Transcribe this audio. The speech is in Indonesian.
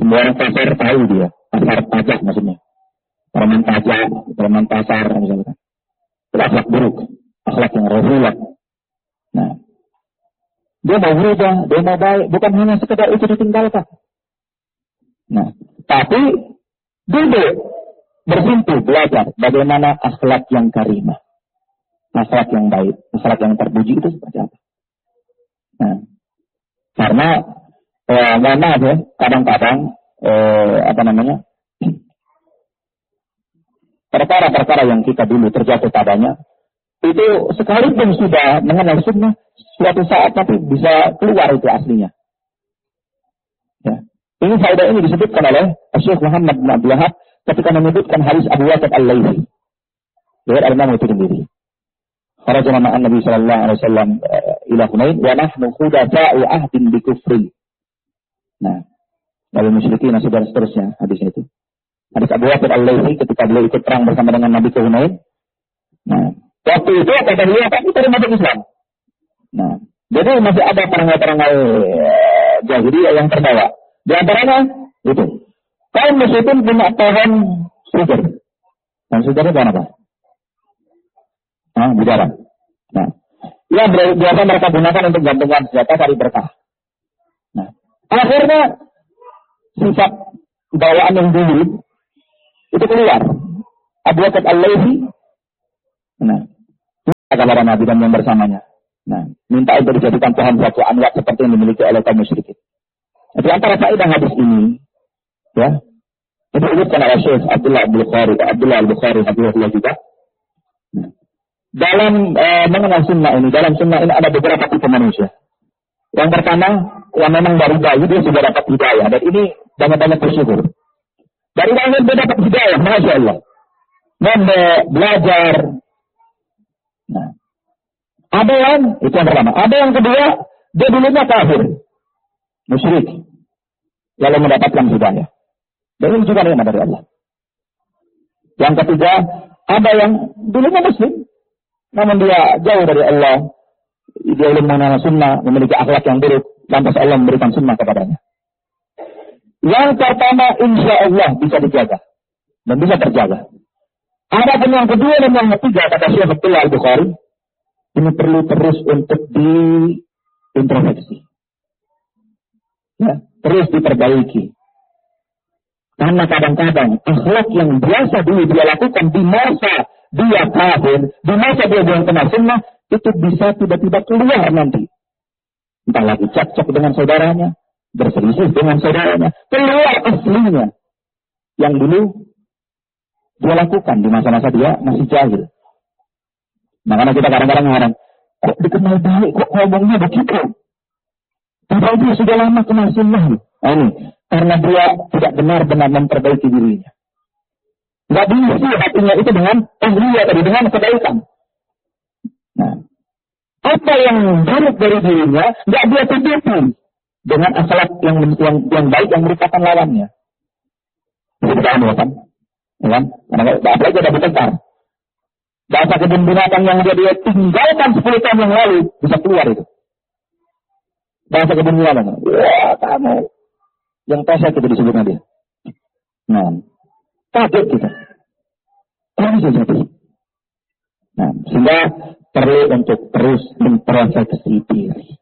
Orang pasar tahu dia, pasar pajak maksudnya. Preman pajak, preman pasar misalnya. Itu akhlak buruk, akhlak yang razilah. Nah, dia mau berubah, dia mau baik, bukan hanya sekedar itu ditinggalkan. Nah, tapi duduk bersimpuh belajar bagaimana akhlak yang karimah, akhlak yang baik, akhlak yang terpuji itu seperti apa. Nah, karena maaf ya, kadang-kadang perkara-perkara yang kita dulu terjatuh padanya itu sekalipun sudah mengenal sunnah, suatu saat nanti bisa keluar itu aslinya. Ya. Ini faedah ini disebutkan oleh Syekh Muhammad bin Abdul Wahhab ketika menyebutkan hadis Abu Waqid Al-Laitsi. Dari Al-Imam Tirmidzi. Kharajna ma'an Nabi sallallahu alaihi wasallam ila Hunain wa nahnu khudatsa'u ahdin bi kufri. Nah, lalu musyrikin dan seterusnya hadisnya itu. Hadis Abu Waqid Al-Laitsi ketika beliau ikut perang bersama dengan Nabi ke Hunain. Nah, waktu itu kata beliau tapi terima masuk Islam. Nah, jadi masih ada perangai-perangai jahiliyah yang terbawa. Di antaranya itu. Kaum musyrikin punya pohon sugar. Dan sugarnya pohon apa? Bicara. Nah, yang biasa mereka gunakan untuk gantungan senjata cari berkah. Nah, akhirnya sifat bawaan yang dulu itu keluar. Abu Waqid Al-Laitsi. Nah, kepada Nabi dan yang bersamanya. Nah, minta untuk dijadikan pohon suatu anwar seperti yang dimiliki oleh kaum musyrikin. Di antara faedah hadis ini, ya, itu disebutkan oleh Syekh Abdullah Al-Bukhari juga. Nah, dalam mengenal sunnah ini, dalam sunnah ini ada beberapa tipe manusia. Yang pertama, yang memang dari bayi dia sudah dapat hidayah, dan ini banyak-banyak bersyukur. Dari bayi dia dapat hidayah, Masya Allah. Belajar. Nah, ada yang, itu yang pertama. Ada yang kedua, dia dulunya kafir, musyrik, lalu mendapatkan hidayah. Dan ini juga nikmat dari Allah. Yang ketiga, ada yang dulunya muslim, namun dia jauh dari Allah. Dia belum mengenal sunnah, memiliki akhlak yang buruk, lantas Allah memberikan sunnah kepadanya. Yang pertama, insya Allah bisa dijaga dan bisa terjaga. Ada pun yang kedua dan yang ketiga, kata Syekh Abdullah Al-Bukhari, ini perlu terus untuk diintrospeksi. Ya, terus diperbaiki. Karena kadang-kadang akhlak yang biasa dulu dia lakukan di masa dia kafir, di masa dia belum kenal sunnah, itu bisa tiba-tiba keluar nanti. Entah lagi cekcok dengan saudaranya, berselisih dengan saudaranya, keluar aslinya yang dulu dia lakukan di masa-masa dia masih jahil. Makanya kita kadang-kadang mengatakan, kok dikenal baik, kok ngomongnya begitu? Padahal dia sudah lama kenal sunnah. Nah, ini karena dia tidak benar-benar memperbaiki dirinya. Nggak diisi hatinya itu dengan tahliyah tadi, dengan kebaikan. Nah, apa yang buruk dari dirinya nggak dia tutupi dengan akhlak yang baik yang merupakan lawannya. Itu kita kan? Ya, karena apalagi ada bertengkar. Bahasa kebun binatang yang dia tinggalkan 10 tahun yang lalu bisa keluar itu. Bahasa kebun binatang. Wah, kamu yang pesek itu disebutnya dia. Nah, kaget kita. Apa bisa jadi? Nah, sehingga perlu untuk terus introspeksi diri.